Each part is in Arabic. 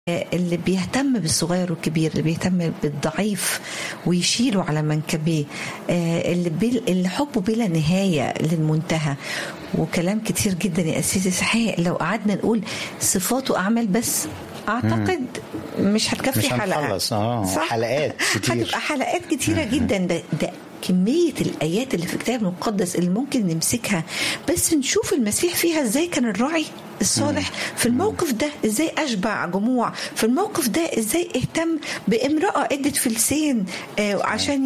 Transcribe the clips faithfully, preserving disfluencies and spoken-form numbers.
اللي بيهتم بالصغير والكبير، اللي بيهتم بالضعيف ويشيله على منكبيه، اللي, بي... اللي حبه بلا نهاية للمنتهى. وكلام كتير جدا يا أسيسي صحيح. لو قعدنا نقول صفات وأعمال بس أعتقد مم. مش هتكفي مش حلقة آه. حلقات كتير، هتبقى حلقات كتيرة جدا. ده, ده كمية الآيات اللي في الكتاب المقدس اللي ممكن نمسكها بس نشوف المسيح فيها ازاي كان الراعي الصالح في الموقف ده، ازاي أشبع جموع في الموقف ده، ازاي اهتم بامرأة ادت فلسين عشان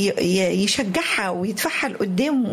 يشجعها ويدفعها لقدام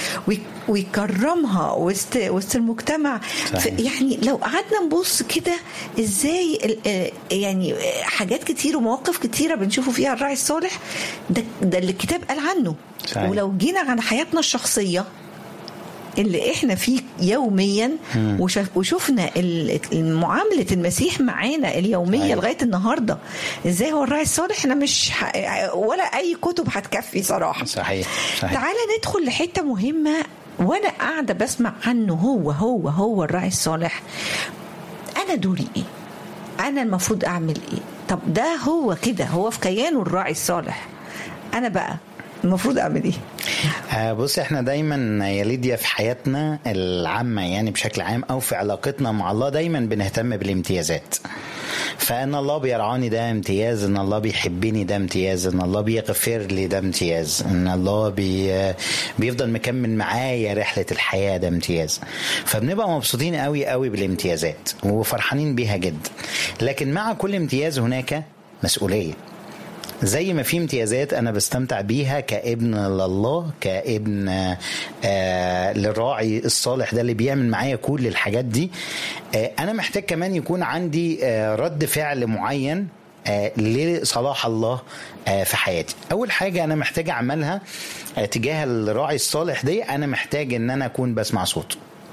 ويكرمها وسط وسط المجتمع. يعني لو قعدنا نبص كده ازاي يعني حاجات كتير ومواقف كتيرة بنشوفه فيها الراعي الصالح ده, ده اللي الكتاب قال عنه. صحيح. ولو جينا على حياتنا الشخصية اللي احنا فيه يوميا وشوفنا معاملة المسيح معانا اليومية صحيح. لغاية النهاردة ازاي هو الراعي الصالح، احنا مش ح... ولا اي كتب هتكفي صراحة. صحيح. صحيح. تعالى ندخل لحتة مهمة وانا قاعدة بسمع عنه. هو هو هو الراعي الصالح، انا دوري ايه؟ انا المفروض اعمل ايه؟ طب ده هو كده، هو في كيانه الراعي الصالح، انا بقى المفروض اعمل ايه؟ آه بص، احنا دايما يا ليديا في حياتنا العامة يعني بشكل عام او في علاقتنا مع الله دايما بنهتم بالامتيازات. فان الله بيرعاني ده امتياز، ان الله بيحبني ده امتياز، ان الله بيغفر لي ده امتياز، ان الله بي بيفضل مكمل معايا رحلة الحياة ده امتياز. فبنبقى مبسوطين قوي قوي بالامتيازات وفرحانين بيها جدا. لكن مع كل امتياز هناك مسؤولية. زي ما في امتيازات أنا بستمتع بيها كابن لله، كابن آه للراعي الصالح ده اللي بيعمل معايا كل الحاجات دي، آه أنا محتاج كمان يكون عندي آه رد فعل معين آه لصلاح الله آه في حياتي. أول حاجة أنا محتاج أعملها آه تجاه الراعي الصالح دي، أنا محتاج أن أنا أكون بسمع صوته،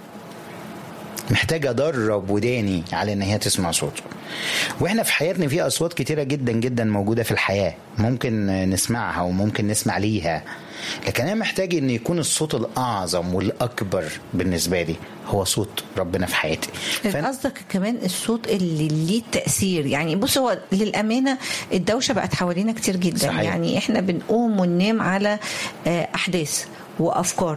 محتاج أدرب وداني على أن هي تسمع صوته. وإحنا في حياتنا في أصوات كتيرة جدا جدا موجودة في الحياة، ممكن نسمعها وممكن نسمع ليها، لكن أنا محتاج أن يكون الصوت الأعظم والأكبر بالنسبة لي هو صوت ربنا في حياتي. قصدك كمان الصوت اللي ليه تأثير. يعني بص، هو للأمانة الدوشة بقت حوالينا كتير جدا. صحيح. يعني إحنا بنقوم وننام على أحداث وأفكار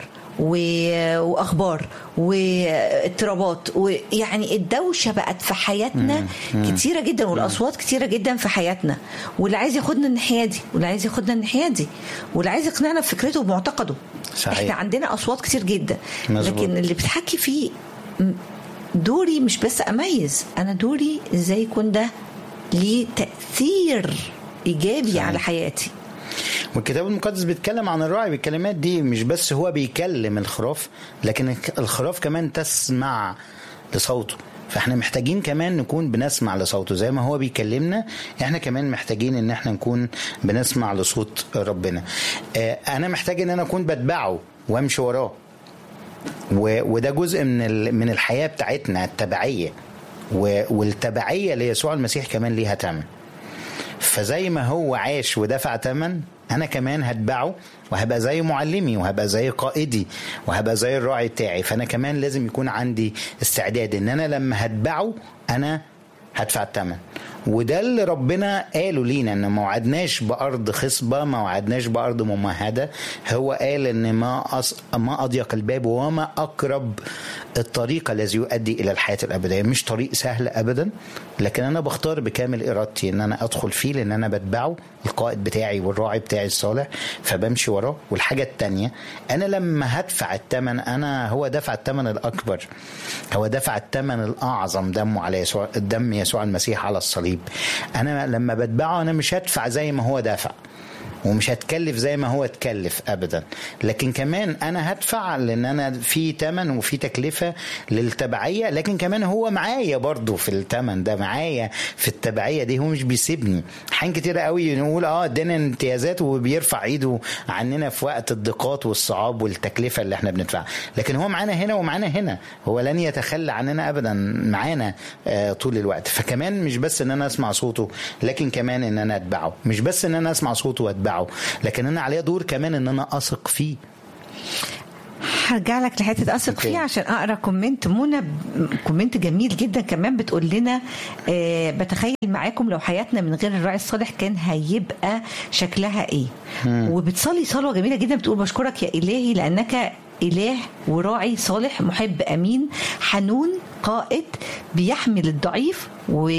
واخبار واضطرابات، ويعني الدوشه بقت في حياتنا كتيره جدا، والاصوات كتيره جدا في حياتنا، واللي عايز ياخدنا الناحيه دي واللي عايز ياخدنا الناحيه دي واللي عايز يقنعنا بفكرته وبمعتقده. صحيح. احنا عندنا اصوات كتير جدا. مزبوط. لكن اللي بتحكي فيه دوري مش بس اميز، انا دوري ازاي يكون ده ليه تاثير ايجابي. صحيح. على حياتي. والكتاب المقدس بيتكلم عن الراعي بالكلمات دي، مش بس هو بيكلم الخراف، لكن الخراف كمان تسمع لصوته. فاحنا محتاجين كمان نكون بنسمع لصوته زي ما هو بيكلمنا، احنا كمان محتاجين ان احنا نكون بنسمع لصوت ربنا. اه انا محتاج ان انا اكون بتبعه وامشي وراه، وده جزء من من الحياة بتاعتنا التبعية، والتبعية ليسوع المسيح كمان ليها تمن. فزي ما هو عاش ودفع تمن، أنا كمان هتبعه وهبقى زي معلمي وهبقى زي قائدي وهبقى زي الراعي بتاعي. فأنا كمان لازم يكون عندي استعداد إن أنا لما هتبعه أنا هدفع التمن. وده اللي ربنا قاله لينا، ان ما وعدناش بأرض خصبة، ما وعدناش بأرض ممهدة. هو قال ان ما أص... ما أضيق الباب وما أقرب الطريق الذي يؤدي إلى الحياة الأبدية. مش طريق سهل أبدا، لكن أنا بختار بكامل إرادتي ان أنا أدخل فيه، لأن أنا بتبعه القائد بتاعي والراعي بتاعي الصالح، فبمشي وراه. والحاجة التانية، أنا لما هدفع التمن، أنا هو دفع التمن الأكبر، هو دفع التمن الأعظم، دمه على يسوع، دم يسوع المسيح على الصليب. أنا لما بتبعه أنا مش هدفع زي ما هو دافع، ومش هتكلف زي ما هو اتكلف أبدا، لكن كمان أنا هدفع لأن أنا في تمن وفي تكلفة للتبعية. لكن كمان هو معايا برضو في التمن ده، معايا في التبعية دي، هو مش بيسيبني. حين كتير قوي نقول آه ادينا امتيازات وبيرفع ايده عننا في وقت الضيقات والصعاب والتكلفة اللي احنا بندفعها، لكن هو معانا هنا ومعانا هنا، هو لن يتخلى عننا أبدا، معانا آه طول الوقت. فكمان مش بس ان انا اسمع صوته، لكن كمان ان انا اتبعه. مش بس ان انا اسمع صوته واتبعه، لكن انا عليه دور كمان ان انا اثق فيه. هرجع لك لحته اثق فيها عشان اقرا كومنت منى، كومنت جميل جدا كمان بتقول لنا آه بتخيل معاكم لو حياتنا من غير الراعي الصالح كان هيبقى شكلها ايه. مم. وبتصلي صلوه جميله جدا بتقول بشكرك يا الهي لانك إله وراعي صالح محب أمين حنون قائد بيحمل الضعيف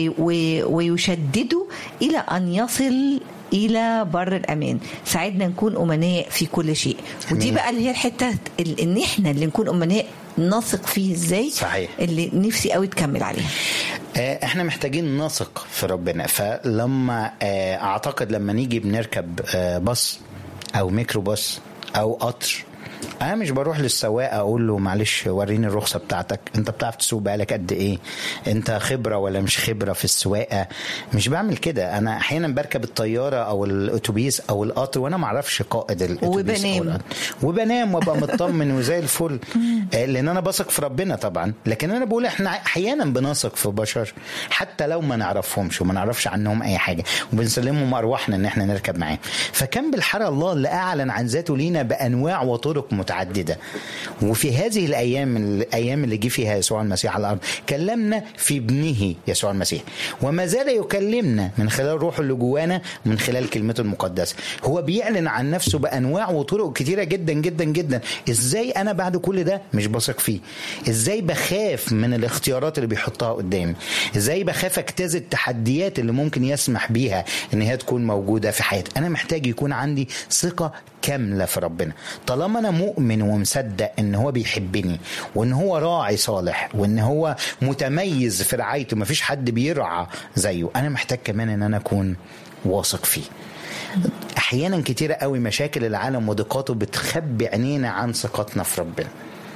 ويشدده إلى أن يصل إلى بر الأمان. ساعدنا نكون أمناء في كل شيء. ودي بقى اللي هي الحتة إن إحنا اللي نكون أمناء نثق فيه إزاي. صحيح. اللي نفسي قوي تكمل عليها. احنا محتاجين نثق في ربنا. فلما اعتقد لما نيجي بنركب باص او ميكروباص او قطر، انا مش بروح للسواق اقول له معلش وريني الرخصه بتاعتك، انت بتعرف تسوق بقالك قد ايه، انت خبره ولا مش خبره في السواقه. مش بعمل كده. انا احيانا بركب الطياره او الاتوبيس او القطر وانا ما اعرفش قائد الاتوبيس وبنام وبنام وابقى مطمن وزي الفل لان انا بثق في ربنا طبعا. لكن انا بقول احنا احيانا بنثق في بشر حتى لو ما نعرفهمش وما نعرفش عنهم اي حاجه وبنسلمهم ارواحنا ان احنا نركب معاهم. فكان بالحرى الله اللي اعلن عن ذاته لينا بانواع وطرق متعدده. وفي هذه الايام الايام اللي جه فيها يسوع المسيح على الارض كلمنا في ابنه يسوع المسيح، وما زال يكلمنا من خلال روحه اللي جوانا ومن خلال كلمته المقدسه. هو بيعلن عن نفسه بانواع وطرق كتيره جدا جدا جدا. ازاي انا بعد كل ده مش بثق فيه؟ ازاي بخاف من الاختيارات اللي بيحطها قدامي؟ ازاي بخاف اجتاز التحديات اللي ممكن يسمح بيها ان هي تكون موجوده في حياتي؟ انا محتاج يكون عندي ثقه كامله في ربنا. طالما انا مؤمن ومصدق ان هو بيحبني وان هو راعي صالح وان هو متميز في رعايته، مفيش حد بيرعى زيه، انا محتاج كمان ان انا اكون واثق فيه. احيانا كتيره قوي مشاكل العالم وضيقاته بتخبي عينينا عن ثقتنا في ربنا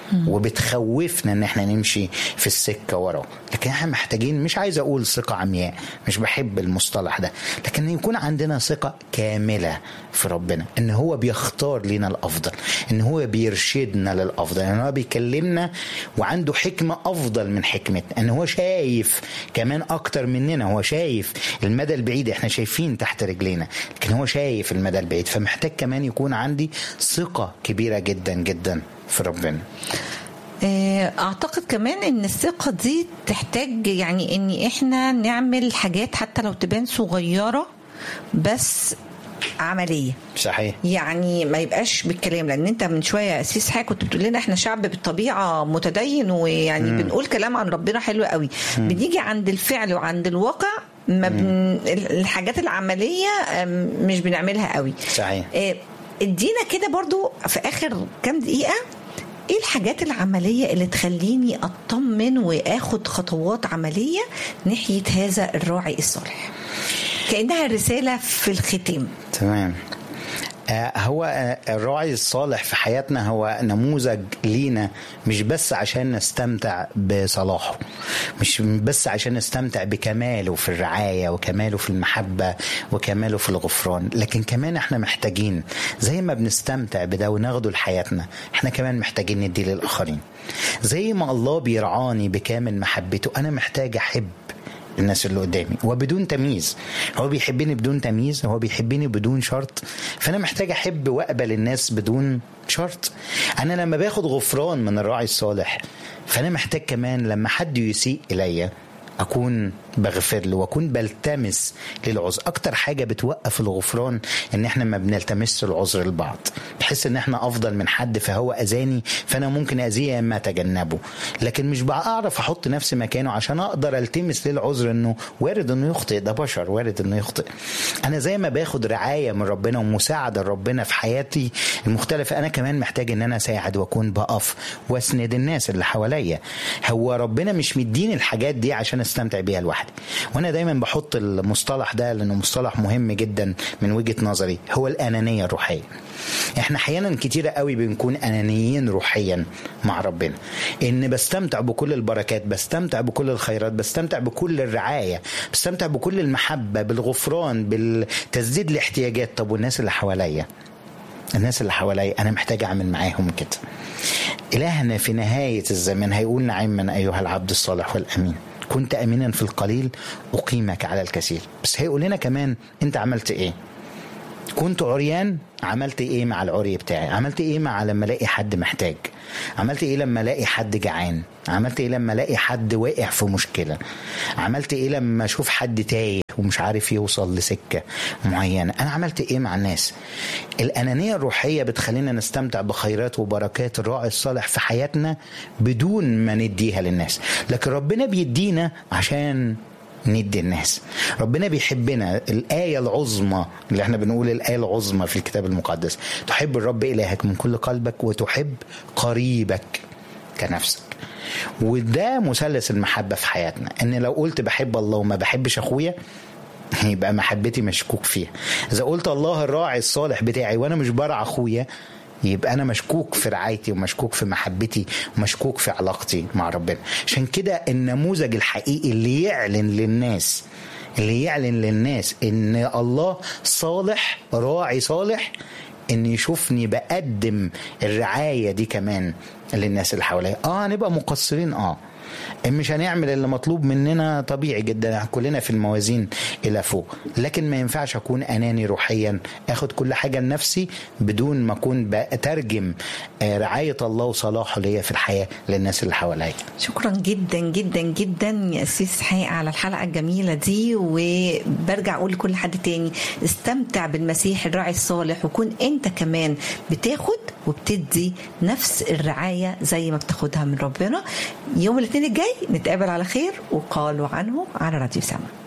وبتخوفنا ان احنا نمشي في السكه وراه. لكن احنا محتاجين، مش عايز اقول ثقه عمياء، مش بحب المصطلح ده، لكن يكون عندنا ثقه كامله في ربنا ان هو بيختار لنا الافضل، ان هو بيرشدنا للافضل، ان هو بيكلمنا وعنده حكمه افضل من حكمتنا، ان هو شايف كمان اكتر مننا، هو شايف المدى البعيد، احنا شايفين تحت رجلينا لكن هو شايف المدى البعيد. فمحتاج كمان يكون عندي ثقه كبيره جدا جدا في ربنا. اعتقد كمان ان الثقة دي تحتاج يعني ان احنا نعمل حاجات حتى لو تبان صغيرة بس عملية. صحيح. يعني ما يبقاش بالكلام، لان انت من شوية اسيس حاجة كنت بتقول لنا احنا شعب بالطبيعة متدين ويعني مم. بنقول كلام عن ربنا حلو قوي. مم. بنيجي عند الفعل وعند الواقع ما بن... الحاجات العملية مش بنعملها قوي. صحيح. ادينا كده برضو في اخر كام دقيقة ايه الحاجات العملية اللي تخليني اطمن واخد خطوات عملية ناحية هذا الراعي الصالح، كأنها رسالة في الختام. تمام. هو الراعي الصالح في حياتنا هو نموذج لينا، مش بس عشان نستمتع بصلاحه، مش بس عشان نستمتع بكماله في الرعاية وكماله في المحبة وكماله في الغفران، لكن كمان احنا محتاجين زي ما بنستمتع بده وناخده لحياتنا، احنا كمان محتاجين نديه للآخرين. زي ما الله بيرعاني بكامل محبته، انا محتاج احب الناس اللي قدامي وبدون تمييز. هو بيحبني بدون تمييز، هو بيحبني بدون شرط، فأنا محتاج أحب وأقبل الناس بدون شرط. أنا لما باخد غفران من الراعي الصالح، فأنا محتاج كمان لما حد يسيء إليا أكون بغفر له وأكون بلتمس للعذر. أكتر حاجة بتوقف الغفران إن إحنا ما بنلتمس العذر لبعض، بحس إن إحنا أفضل من حد فهو أذاني فأنا ممكن أذيه ما تجنبه، لكن مش بعرف أحط نفسي مكانه عشان أقدر ألتمس للعذر إنه وارد إنه يخطئ، ده بشر وارد إنه يخطئ. أنا زي ما باخد رعاية من ربنا ومساعدة ربنا في حياتي المختلفة، أنا كمان محتاج إن أنا أساعد وأكون بقف وأسند الناس اللي حواليا. هو ربنا مش مديني الحاجات دي عشان استمتع بيها لوحدي. وانا دايما بحط المصطلح ده لانه مصطلح مهم جدا من وجهة نظري، هو الانانية الروحية. احنا احيانا كتيرة قوي بنكون انانيين روحيا مع ربنا، ان بستمتع بكل البركات، بستمتع بكل الخيرات، بستمتع بكل الرعاية، بستمتع بكل المحبة، بالغفران، بالتسديد الاحتياجات. طب والناس اللي حواليا، الناس اللي حواليا انا محتاج اعمل معاهم كده. إلهنا في نهاية الزمن هيقول نعما أيها العبد الصالح والأمين، كنت أمينا في القليل أقيمك على الكثير. بس هيقول لنا كمان أنت عملت إيه؟ كنت عريان، عملت ايه مع العري بتاعي؟ عملت ايه مع لما الاقي حد محتاج؟ عملت ايه لما الاقي حد جعان؟ عملت ايه لما الاقي حد واقع في مشكلة؟ عملت ايه لما اشوف حد تايه ومش عارف يوصل لسكة معينة؟ انا عملت ايه مع الناس؟ الانانية الروحية بتخلينا نستمتع بخيرات وبركات الراعي الصالح في حياتنا بدون ما نديها للناس، لكن ربنا بيدينا عشان ندي الناس. ربنا بيحبنا. الآية العظمى اللي احنا بنقول الآية العظمى في الكتاب المقدس، تحب الرب إلهك من كل قلبك وتحب قريبك كنفسك. وده مثلث المحبة في حياتنا، ان لو قلت بحب الله وما بحبش اخويا يبقى محبتي مشكوك فيها. اذا قلت الله الراعي الصالح بتاعي وانا مش برعى اخويا يبقى أنا مشكوك في رعايتي ومشكوك في محبتي ومشكوك في علاقتي مع ربنا. عشان كده النموذج الحقيقي اللي يعلن للناس اللي يعلن للناس إن الله صالح، راعي صالح، إن يشوفني بقدم الرعاية دي كمان للناس اللي حواليا. آه نبقى مقصرين، آه مش هنعمل اللي مطلوب مننا، طبيعي جدا، كلنا في الموازين إلى فوق، لكن ما ينفعش أكون أناني روحيا أخد كل حاجة لنفسي بدون ما أكون بترجم رعاية الله وصلاحه ليا في الحياة للناس اللي حواليا. شكرا جدا جدا جدا يا أسيس حقيقة على الحلقة الجميلة دي، وبرجع أقول لكل حد تاني استمتع بالمسيح الراعي الصالح، وكون أنت كمان بتاخد وبتدي نفس الرعاية زي ما بتاخدها من ربنا. يوم الاثنين الجاي نتقابل على خير، وقالوا عنه على راديو سما.